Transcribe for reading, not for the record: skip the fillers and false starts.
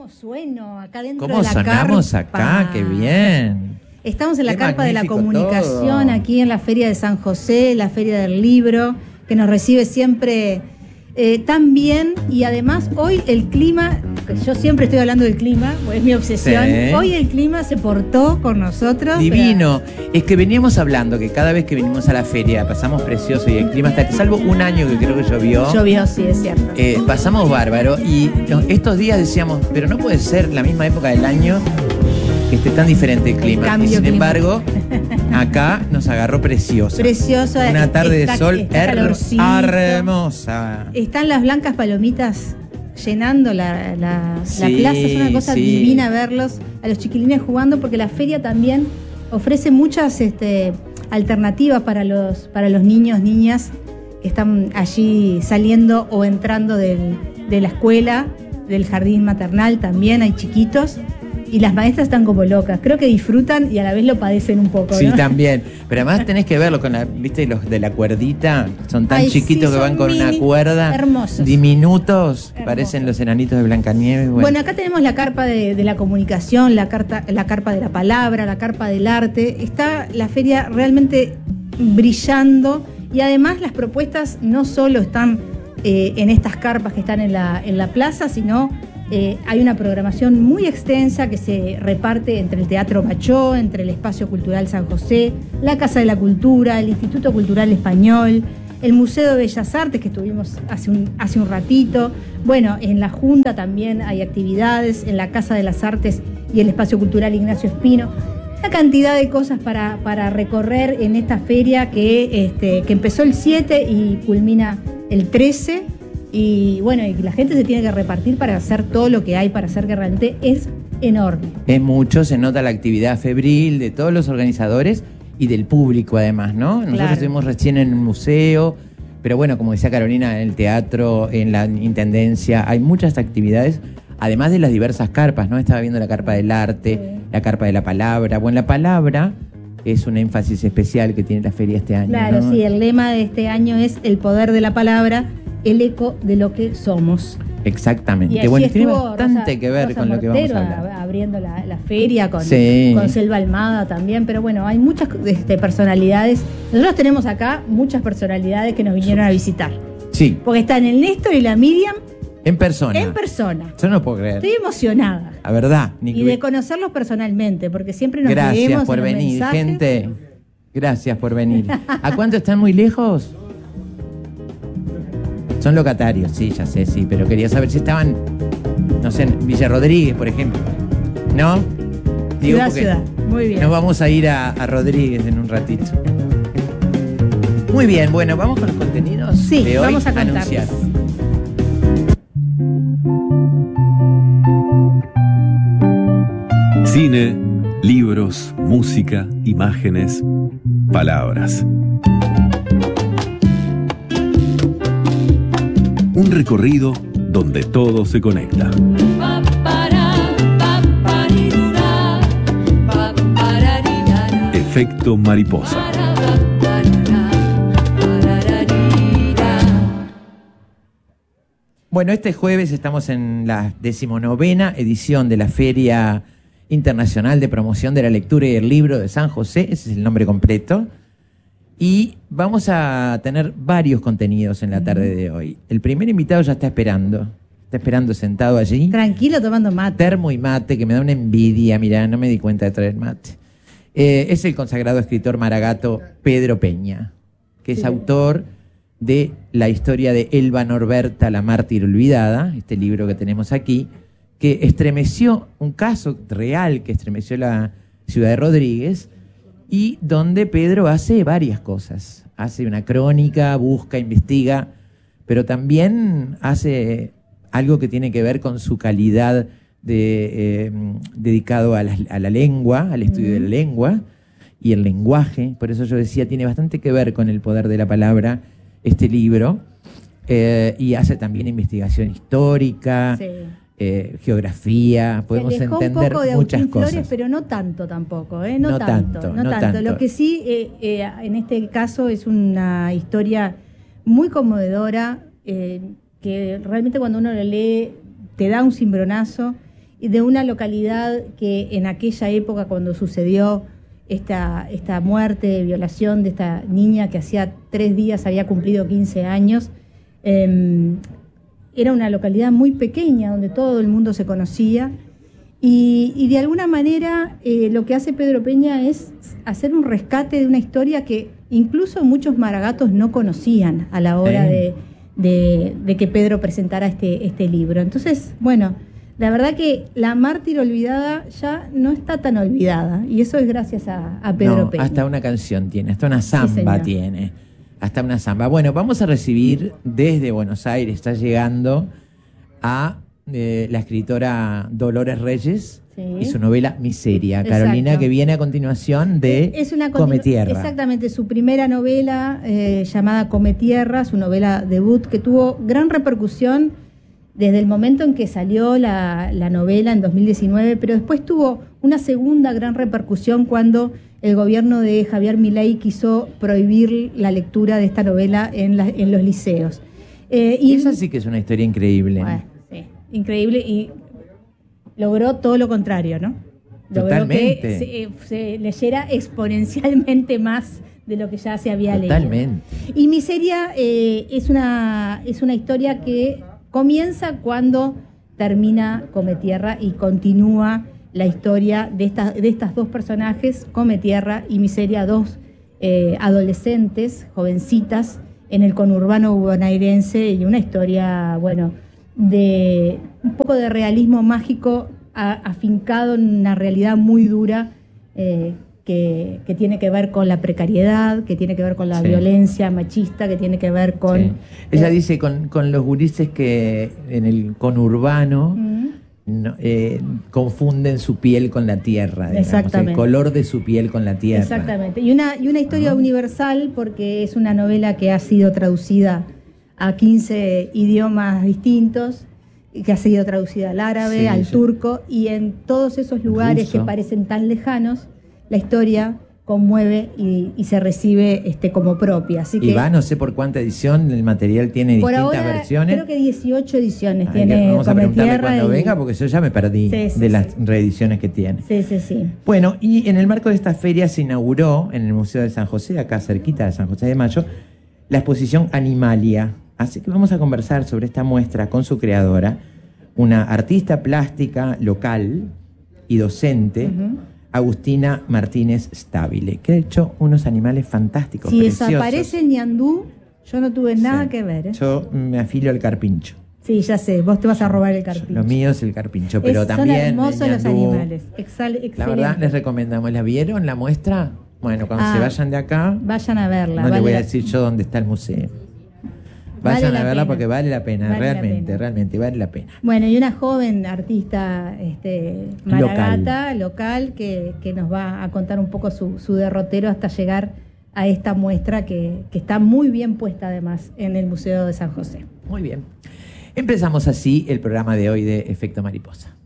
¿Cómo sueno acá dentro ¿Cómo de la sonamos carpa? acá? ¡Qué bien! Estamos en la Qué carpa de la magnífico comunicación, todo. aquí en la Feria de San José, la Feria del Libro, que nos recibe siempre tan bien. Y además hoy el clima, que yo siempre estoy hablando del clima, es mi obsesión, Sí. hoy el clima se portó con nosotros. Divino. Es que veníamos hablando que cada vez que venimos a la feria pasamos precioso y el clima está, salvo un año que creo que llovió. Llovió, sí, es cierto. Pasamos bárbaro y estos días decíamos, pero no puede ser la misma época del año que esté tan diferente el clima. Cambio Y sin climático. embargo, acá nos agarró precioso. Precioso. Una tarde de sol está calorcito. hermosa. Están las blancas palomitas llenando la Sí, plaza, es una cosa sí. divina verlos, a los chiquilines jugando, porque la feria también ofrece muchas alternativas para los niños, niñas que están allí saliendo o entrando de la escuela, del jardín maternal también, hay chiquitos. Y las maestras están como locas. Creo que disfrutan y a la vez lo padecen un poco, Sí, ¿no? también. Pero además tenés que verlo con ¿viste los de la cuerdita? Son tan Ay, chiquitos sí, que van son con una mini, cuerda. hermosos. Diminutos. Hermosos. Parecen los enanitos de Blancanieves. Bueno, acá tenemos la carpa de la comunicación, la carpa de la palabra, la carpa del arte. Está la feria realmente brillando y además las propuestas no solo están en estas carpas que están en la plaza, sino hay una programación muy extensa que se reparte entre el Teatro Bachó, entre el Espacio Cultural San José, la Casa de la Cultura, el Instituto Cultural Español, el Museo de Bellas Artes, que estuvimos hace un ratito. Bueno, en la Junta también hay actividades, en la Casa de las Artes y el Espacio Cultural Ignacio Espino. Una cantidad de cosas para recorrer en esta feria que empezó el 7 y culmina el 13. Y bueno, y la gente se tiene que repartir para hacer todo lo que hay para hacer, que realmente es enorme. Es mucho, se nota la actividad febril de todos los organizadores y del público además, ¿no? Nosotros Claro. estuvimos recién en el museo, pero bueno, como decía Carolina, en el teatro, en la intendencia, hay muchas actividades, además de las diversas carpas, ¿no? Estaba viendo la carpa del arte, Sí. la carpa de la palabra. Bueno, la palabra es un énfasis especial que tiene la feria este año, Claro, ¿no? sí, el lema de este año es el poder de la palabra, el eco de lo que somos. Exactamente. Y allí Bueno, tiene estuvo bastante que ver Rosa con lo que vamos Mortero a hablar. abriendo la feria con Sí. Selva Almada también, pero bueno, hay muchas personalidades. Nosotros tenemos acá muchas personalidades que nos vinieron a visitar. Sí, Porque están el Néstor y la Miriam en persona. en persona. Yo no puedo creer. Estoy emocionada. La verdad, Y de conocerlos personalmente, porque siempre nos Gracias leemos por en los venir, mensajes. gente. Gracias por venir. ¿A cuánto están muy lejos? Son locatarios, sí, ya sé, sí, pero quería saber si estaban, no sé, en Villa Rodríguez, por ejemplo. ¿No? Ciudad, porque ciudad. Muy bien. Nos vamos a ir a Rodríguez en un ratito. Muy bien, bueno, vamos con los contenidos Sí, de hoy. vamos a contarles. Anunciar. Cine, libros, música, imágenes, palabras. Un recorrido donde todo se conecta. Efecto mariposa. Bueno, este jueves estamos en la 19ª edición de la Feria Internacional de Promoción de la Lectura y el Libro de San José, ese es el nombre completo, y vamos a tener varios contenidos en la tarde de hoy. El primer invitado ya está esperando sentado allí, Tranquilo tomando mate. termo y mate, que me da una envidia, mirá, no me di cuenta de traer mate. Es el consagrado escritor maragato Pedro Peña, que es Sí. autor de la historia de Elba Norberta, la mártir olvidada, este libro que tenemos aquí, que estremeció, un caso real que estremeció la ciudad de Rodríguez, y donde Pedro hace varias cosas. Hace una crónica, busca, investiga, pero también hace algo que tiene que ver con su calidad dedicado a la lengua, al estudio de la lengua y el lenguaje. Por eso yo decía, tiene bastante que ver con el poder de la palabra este libro, y hace también investigación histórica, Sí. Geografía, podemos Se alejó entender un poco de muchas Agustín cosas. Flores, pero no tanto tampoco, No no tanto. tanto. Lo que sí, en este caso, es una historia muy conmovedora, que realmente cuando uno lo lee te da un cimbronazo. de una localidad que en aquella época, cuando sucedió esta muerte, violación de esta niña que hacía 3 días había cumplido 15 años, era una localidad muy pequeña donde todo el mundo se conocía y de alguna manera lo que hace Pedro Peña es hacer un rescate de una historia que incluso muchos maragatos no conocían a la hora de que Pedro presentara este libro. Entonces, bueno, la verdad que la mártir olvidada ya no está tan olvidada, y eso es gracias a Pedro Peña. Hasta una canción tiene, hasta una samba tiene, hasta una samba. Bueno, vamos a recibir desde Buenos Aires, está llegando a la escritora Dolores Reyes y su novela Miseria. Exacto. Carolina, que viene a continuación de Come Tierra. Exactamente, su primera novela llamada Come Tierra, su novela debut, que tuvo gran repercusión desde el momento en que salió la novela en 2019, pero después tuvo una segunda gran repercusión cuando el gobierno de Javier Milei quiso prohibir la lectura de esta novela en los liceos. Y esa sí que es una historia increíble. Bueno, sí, increíble, y logró todo lo contrario, ¿no? Totalmente. Logró que se leyera exponencialmente más de lo que ya se había leído. Totalmente. Y Miseria es una historia que comienza cuando termina Come Tierra y continúa la historia de estas dos personajes, Come Tierra y Miseria, dos adolescentes, jovencitas, en el conurbano bonaerense, y una historia, bueno, de un poco de realismo mágico afincado en una realidad muy dura que tiene que ver con la precariedad, que tiene que ver con la violencia machista, que tiene que ver con... Sí. Ella dice con los gurises que en el conurbano confunden su piel con la tierra, digamos, exactamente, el color de su piel con la tierra. Exactamente, y una historia universal, porque es una novela que ha sido traducida a 15 idiomas distintos, que ha sido traducida al árabe, al turco, y en todos esos lugares que parecen tan lejanos, la historia conmueve y se recibe como propia. Así que, y va, no sé por cuánta edición, el material tiene por distintas ahora, versiones. Creo que 18 ediciones tiene. Vamos a preguntarle cuando y... venga, porque yo ya me perdí de las reediciones que tiene. Sí. Bueno, y en el marco de esta feria se inauguró en el Museo de San José, acá cerquita de San José de Mayo, la exposición Animalia. Así que vamos a conversar sobre esta muestra con su creadora, una artista plástica local y docente, Agustina Martínez Stabile, que ha hecho unos animales fantásticos, si preciosos. Desaparece el ñandú, yo no tuve nada que ver. Yo me afilio al carpincho. Sí, ya sé, vos te vas a robar el carpincho. Lo mío es el carpincho, pero también... Son hermosos los animales, excelente. La verdad, les recomendamos. ¿La vieron, la muestra? Bueno, cuando se vayan de acá... Vayan a verla. No les voy a decir yo dónde está el museo. Vayan a verla porque vale la pena, realmente vale la pena. Bueno, y una joven artista maragata, local, que nos va a contar un poco su derrotero hasta llegar a esta muestra que está muy bien puesta además en el Museo de San José. Muy bien. Empezamos así el programa de hoy de Efecto Mariposa.